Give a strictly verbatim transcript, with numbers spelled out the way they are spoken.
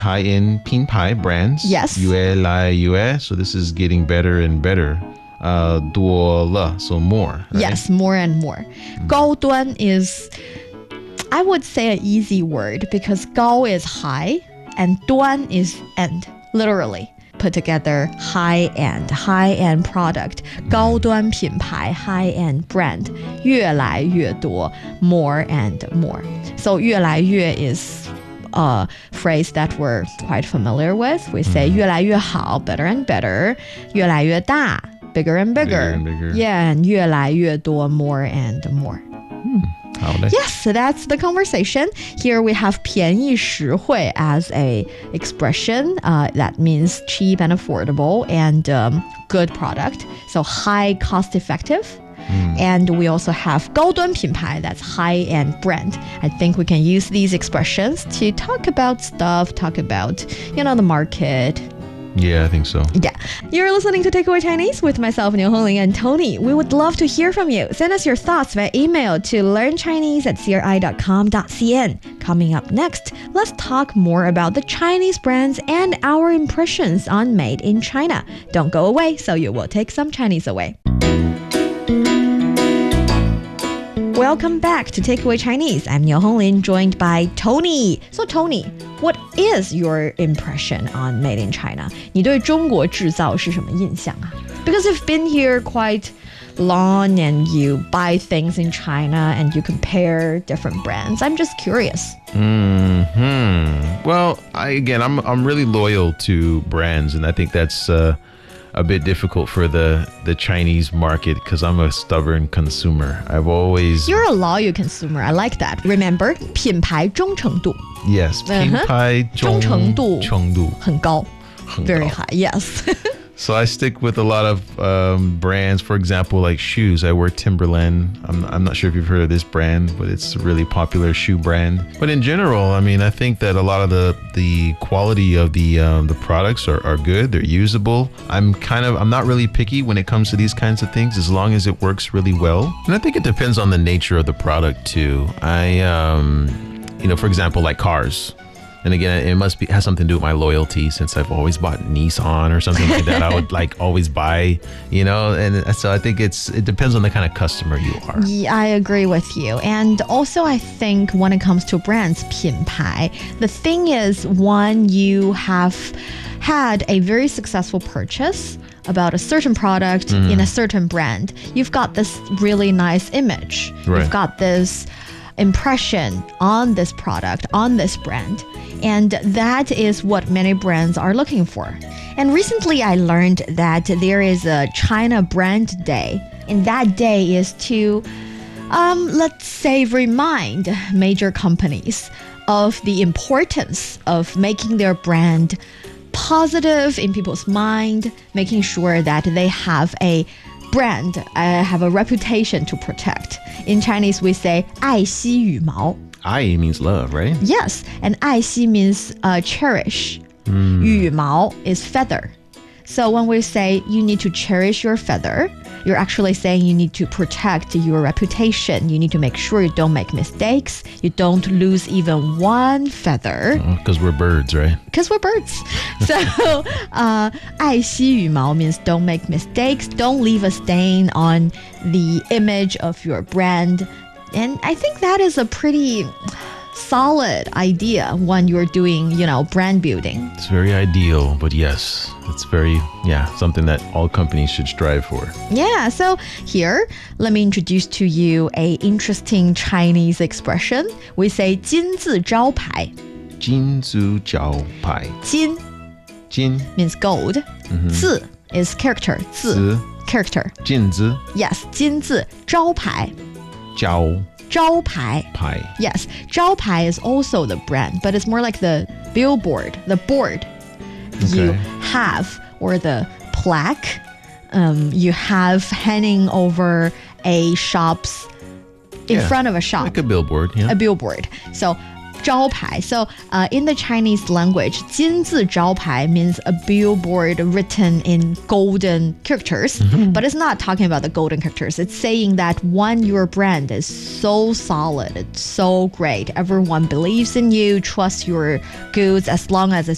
high-end 品牌 brands. Yes. 越来越. So this is getting better and better. Uh, 多了, so more. Right? Yes, more and more. 高端 is, I would say, an easy word because 高 is high and 端 is end, literally. Put together high-end, high-end product, 高端品牌 high-end brand, 越来越多 more and more. So 越来越 is a phrase that we're quite familiar with. We say 越来越好, better and better, 越来越大, bigger and bigger. Bigger and bigger. Yeah, and 越来越多 more and more. Yes, so that's the conversation. Here we have 便宜实惠 as a expression. Uh, that means cheap and affordable and um, good product. So high cost effective. Mm. And we also have 高端品牌, that's high-end brand. I think we can use these expressions to talk about stuff, talk about, you know, the market. Yeah, I think so. Yeah. You're listening to Takeaway Chinese with myself, Niu Hongling, and Tony. We would love to hear from you. Send us your thoughts via email to learnchinese at c r i dot com dot c n. Coming up next, let's talk more about the Chinese brands and our impressions on Made in China. Don't go away, so you will take some Chinese away. Welcome back to Takeaway Chinese. I'm Niu Honglin, joined by Tony. So Tony, what is your impression on Made in China? 你对中国制造是什么印象啊? Because you've been here quite long and you buy things in China and you compare different brands. I'm just curious. Hmm. Well, I, again, I'm I'm really loyal to brands, and I think that's uh, a bit difficult for the the Chinese market because I'm a stubborn consumer. I've always You're a loyal consumer. I like that. Remember, 品牌忠诚度 Yes, 品牌忠诚度很高 Very high. Yes. So I stick with a lot of um, brands. For example, like shoes. I wear Timberland. I'm, I'm not sure if you've heard of this brand, but it's a really popular shoe brand. But in general, I mean, I think that a lot of the the quality of the um, the products are, are good. They're usable. I'm kind of I'm not really picky when it comes to these kinds of things, as long as it works really well. And I think it depends on the nature of the product too. I um, you know, for example, like cars. And again, it must be has something to do with my loyalty, since I've always bought Nissan or something like that. I would like always buy, you know, and so I think it's it depends on the kind of customer you are. Yeah, I agree with you. And also, I think when it comes to brands, 品牌, the thing is, one, you have had a very successful purchase about a certain product mm. in a certain brand. You've got this really nice image. Right. You've got this impression on this product, on this brand. And that is what many brands are looking for. And recently I learned that there is a China Brand Day. And that day is to, um, let's say, remind major companies of the importance of making their brand positive in people's mind, making sure that they have a brand, uh, have a reputation to protect. In Chinese, we say 爱惜羽毛. Ai means love, right? Yes, and 爱惜 means uh, cherish. Mm. 羽毛 is feather. So when we say you need to cherish your feather, you're actually saying you need to protect your reputation. You need to make sure you don't make mistakes. You don't lose even one feather. Because oh, we're birds, right? Because we're birds. So, uh, 爱惜羽毛 means don't make mistakes. Don't leave a stain on the image of your brand. And I think that is a pretty solid idea when you're doing, you know, brand building. It's very ideal, but yes, it's very, yeah, something that all companies should strive for. Yeah, so here, let me introduce to you a interesting Chinese expression. We say 金字招牌. 金字招牌. 金金 means gold. Mm-hmm. 字 is character. 字 character. 金字 Yes, 金字招牌. 招招牌. 牌. Yes, 招牌 is also the brand, but it's more like the billboard, the board you Okay. have, or the plaque um, you have hanging over a shop's, in Yeah, front of a shop. Like a billboard, yeah. A billboard. So 招牌. So uh, in the Chinese language, 金字招牌 means a billboard written in golden characters, Mm-hmm. but it's not talking about the golden characters. It's saying that one, your brand is so solid, it's so great. Everyone believes in you, trusts your goods as long as it's